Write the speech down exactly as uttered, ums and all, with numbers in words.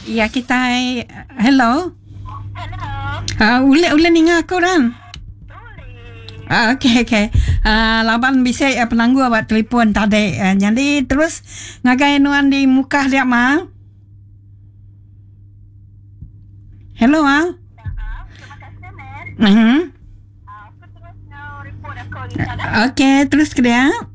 Ya kita hello. Hello. Ah ule ule ninga ko ran. Boleh. Ah okey okey. Ah laban bisa uh, penanggu awak telefon tadi. Uh, jadi terus ngagai nuan di muka dia mang. Hello ah. Nah, terima kasih, men. Mhm. Aku terus nak report aku di sana. Okey terus ke dia.